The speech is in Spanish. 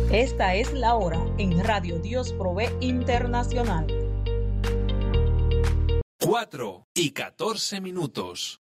Esta es la hora en Radio Dios Provee Internacional. 4:14.